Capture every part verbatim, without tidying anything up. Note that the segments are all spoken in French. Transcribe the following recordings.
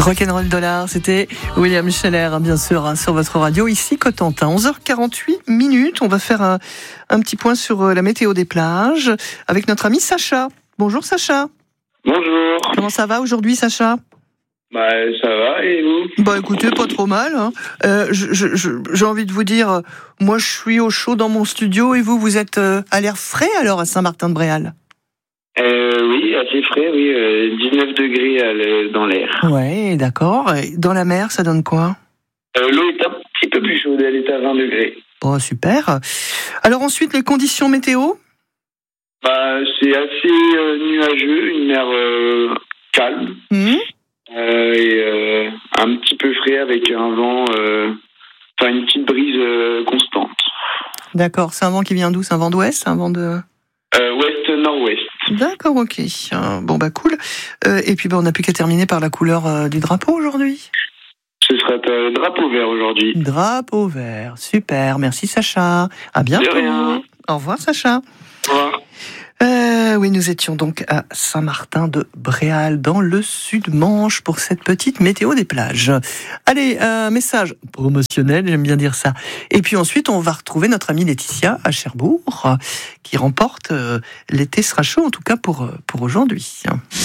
Rock'n'Roll Dollar, c'était William Scheller, bien sûr, hein, sur votre radio, ici Cotentin. onze heures quarante-huit minutes, on va faire un, un petit point sur la météo des plages avec notre ami Sacha. Bonjour Sacha. Bonjour. Comment ça va aujourd'hui Sacha ? Bah ça va, et vous ? Bah écoutez, pas trop mal. Hein. Euh, je, je, je, j'ai envie de vous dire, moi je suis au chaud dans mon studio et vous, vous êtes euh, à l'air frais alors à Saint-Martin-de-Bréal ? Euh, oui, assez frais, oui, euh, dix-neuf degrés à le- dans l'air. Ouais, d'accord. Et dans la mer, ça donne quoi ? Euh, l'eau est un petit peu plus chaude, elle est à vingt degrés. Oh, super. Alors ensuite, les conditions météo ? Bah c'est assez euh, nuageux, une mer euh, calme, Mmh. euh, et euh, un petit peu frais avec un vent, euh, enfin une petite brise euh, constante. D'accord, c'est un vent qui vient d'où ? C'est un vent d'ouest ? C'est un vent de... Euh, ouest-nord-ouest. D'accord, ok. Euh, bon, bah cool. Euh, et puis, bah, on n'a plus qu'à terminer par la couleur euh, du drapeau aujourd'hui. Ce sera un drapeau vert aujourd'hui. Drapeau vert, super. Merci Sacha. À bientôt. De rien. Au revoir Sacha. Au revoir. Euh, oui, nous étions donc à Saint-Martin-de-Bréal, dans le Sud-Manche, pour cette petite météo des plages. Allez, un message promotionnel, j'aime bien dire ça. Et puis ensuite, on va retrouver notre amie Laetitia à Cherbourg, qui remporte euh, l'été sera chaud, en tout cas pour, pour aujourd'hui.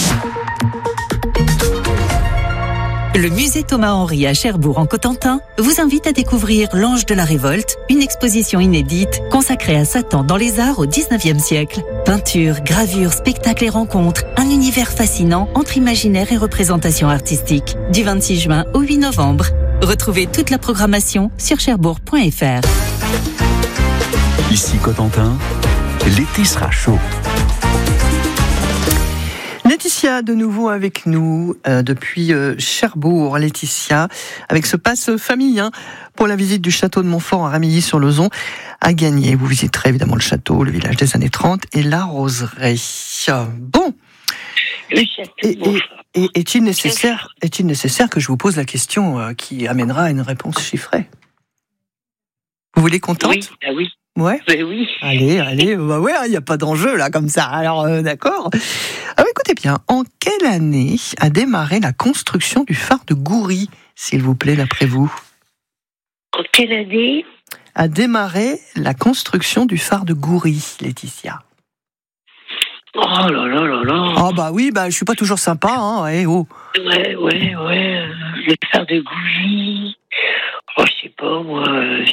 Le musée Thomas-Henry à Cherbourg en Cotentin vous invite à découvrir l'Ange de la Révolte, une exposition inédite consacrée à Satan dans les arts au dix-neuvième siècle. Peinture, gravure, spectacles et rencontres, un univers fascinant entre imaginaire et représentation artistique. Du vingt-six juin au huit novembre. Retrouvez toute la programmation sur cherbourg point f r. Ici Cotentin, l'été sera chaud. Laetitia, de nouveau avec nous euh, depuis euh, Cherbourg. Laetitia, avec ce passe famille hein, pour la visite du château de Montfort à Ramilly-sur-Lozon, à gagner. Vous visiterez évidemment le château, le village des années trente et la roseraie. Bon. Et, et, et, est-il nécessaire, est-il nécessaire que je vous pose la question euh, qui amènera à une réponse chiffrée ? Vous voulez qu'on tente ? Oui, ah oui. Ouais. Ben oui. Allez, allez, bah ouais, il n'y a pas d'enjeu là comme ça. Alors euh, d'accord. Alors écoutez bien, en quelle année a démarré la construction du phare de Goury, s'il vous plaît, d'après vous ? En quelle année ? A démarré la construction du phare de Goury, Laetitia. Oh là là là là. Ah bah oui, bah je suis pas toujours sympa, hein. Eh, oh. Ouais, ouais, ouais. euh, Le phare de Goury. Oh, je sais pas, moi. euh,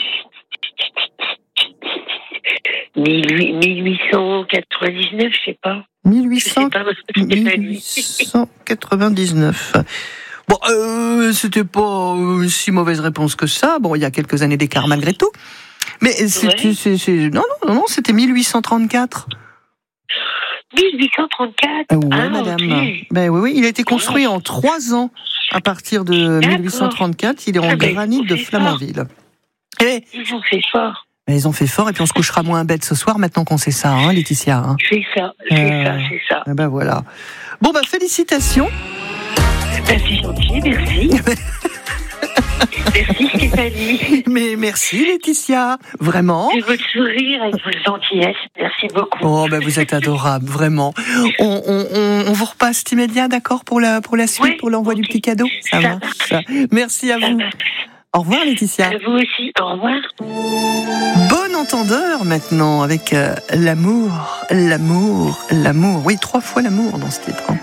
mille huit cent quatre-vingt-dix-neuf, je sais pas. mille Je sais pas, parce que c'était pas lui. huit cent quatre-vingt-dix-neuf. Bon, euh, c'était pas une si mauvaise réponse que ça. Bon, il y a quelques années d'écart malgré tout. Mais c'est, Ouais. c'est, c'est- non, non, non, c'était mille huit cent trente-quatre. mille huit cent trente-quatre. Ah ouais, ah, madame. ok. Ben oui, oui, il a été construit en trois ans à partir de D'accord. mille huit cent trente-quatre. Il est en Ah ben, granit de c'est Flamanville. Eh, Ils ont fait fort. ben, ils ont fait fort et puis on se couchera moins bête ce soir maintenant qu'on sait ça, hein, Laetitia. Hein. C'est ça, c'est Euh, ça, c'est ça. Eh ben voilà. Bon, ben félicitations. Ben, c'est gentil, merci. Merci Stéphanie. Mais merci Laetitia, vraiment. Et votre sourire et votre gentillesse, merci beaucoup. Oh ben vous êtes adorable, vraiment. On, on, on, on vous repasse immédiat, d'accord, pour la pour la suite, Oui, pour l'envoi du ok. petit cadeau. Ça, Ça va. Ça. Merci à Ça vous. va. Au revoir Laetitia. À vous aussi, au revoir. Bon entendeur maintenant avec euh, l'amour, l'amour, l'amour. Oui, trois fois l'amour dans ce titre. hein.